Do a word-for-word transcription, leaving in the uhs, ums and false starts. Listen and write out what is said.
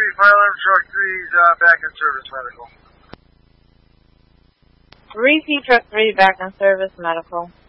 three, fire alarm truck three's uh, back in service, medical. Repeat truck three, back in service, medical.